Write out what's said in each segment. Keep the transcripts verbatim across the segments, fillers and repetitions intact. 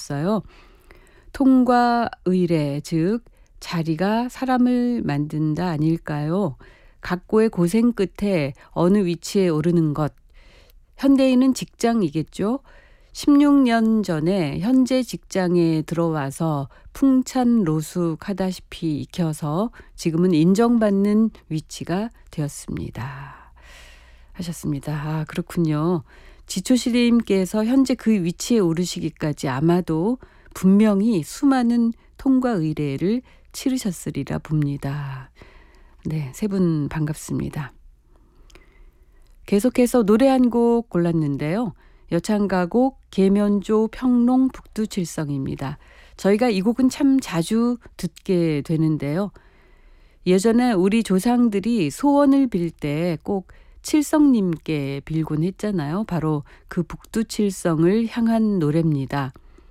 들으셨어요. 통과 의례, 즉 자리가 사람을 만든다 아닐까요? 각고의 고생 끝에 어느 위치에 오르는 것. 현대인은 직장이겠죠. 십육 년 전에 현재 직장에 들어와서 풍찬로숙하다시피 익혀서 지금은 인정받는 위치가 되었습니다. 하셨습니다. 아, 그렇군요. 지초시님께서 현재 그 위치에 오르시기까지 아마도 분명히 수많은 통과 의례를 치르셨으리라 봅니다. 네, 세 분 반갑습니다. 계속해서 노래 한 곡 골랐는데요. 여창가곡 계면조 평롱 북두칠성입니다. 저희가 이 곡은 참 자주 듣게 되는데요. 예전에 우리 조상들이 소원을 빌 때 꼭 칠성님께 빌곤 했잖아요. 바로 그 북두칠성을 향한 노래입니다.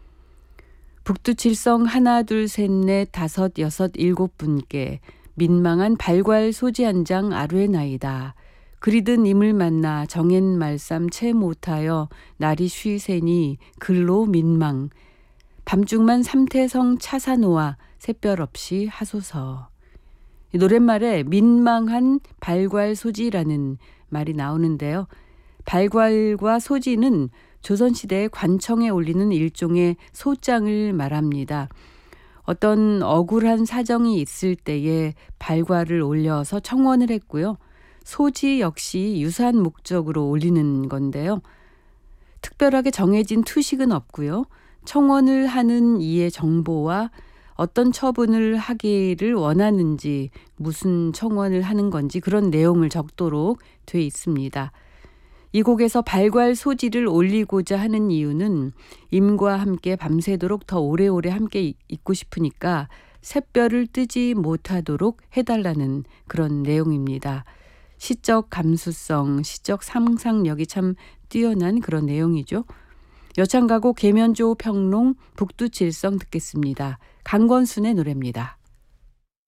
북두칠성 하나 둘 셋 넷 다섯 여섯 일곱 분께 민망한 발괄 소지 한 장 아뢰나이다. 그리든 임을 만나 정엔 말쌈 채 못하여 날이 쉬세니 글로 민망. 밤중만 삼태성 차사노아 샛별 없이 하소서. 이 노랫말에 민망한 발괄 소지라는 말이 나오는데요. 발괄과 소지는 조선시대의 관청에 올리는 일종의 소장을 말합니다. 어떤 억울한 사정이 있을 때에 발괄을 올려서 청원을 했고요. 소지 역시 유사한 목적으로 올리는 건데요. 특별하게 정해진 투식은 없고요. 청원을 하는 이의 정보와 어떤 처분을 하기를 원하는지, 무슨 청원을 하는 건지 그런 내용을 적도록 돼 있습니다. 이 곡에서 발괄 소지를 올리고자 하는 이유는 임과 함께 밤새도록 더 오래오래 함께 있고 싶으니까 샛별을 뜨지 못하도록 해달라는 그런 내용입니다. 시적 감수성, 시적 상상력이 참 뛰어난 그런 내용이죠. 여창가곡 계면조 평롱 북두칠성 듣겠습니다. 강건순의 노래입니다.